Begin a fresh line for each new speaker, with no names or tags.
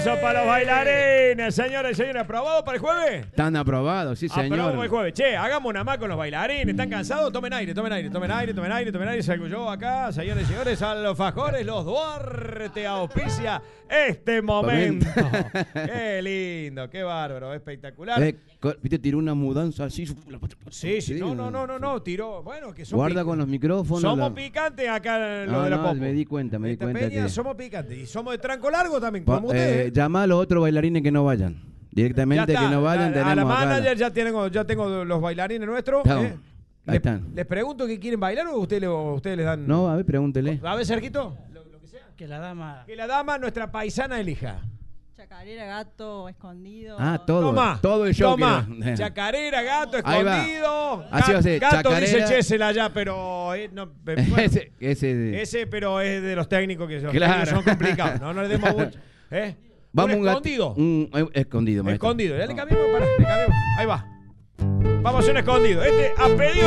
aplauso para los bailarines, señores y señores. ¿Aprobado para el jueves?
Están aprobados, sí, señor.
Aprobado para el jueves. Che, hagamos una más con los bailarines. ¿Están cansados? Tomen aire, tomen aire, tomen aire, tomen aire, tomen aire. Salgo yo acá, señores y señores, Alfajores, los Duarte auspicia este momento. Qué lindo, qué bárbaro, espectacular.
Viste, tiró una mudanza así.
Sí, sí, no, tiró. Bueno, que son
guarda con los micrófonos.
Somos picantes acá en lo de la Popo.
Me di cuenta
Peña,
que...
somos picantes y somos de tranco largo también, como ustedes.
Llama a los otros bailarines que no vayan. Directamente que no vayan.
A la manager ya tengo los bailarines nuestros.
Ahí están.
¿Les pregunto que quieren bailar o ustedes les dan?
No, a ver, pregúntele.
A ver, Sergito, lo que sea.
Que la dama,
nuestra paisana, elija.
Chacarera, gato, escondido.
Todo. Todo el show.
Chacarera, gato, escondido.
Así va a ser.
Gato
Chacarera.
Dice Chesel allá, pero... bueno, ese, pero es de los técnicos que son complicados. No le demos mucho.
Vamos
un escondido.
Un escondido, maestro.
Escondido. Ya le cambiamos. Ahí va. Vamos a hacer un escondido. A pedido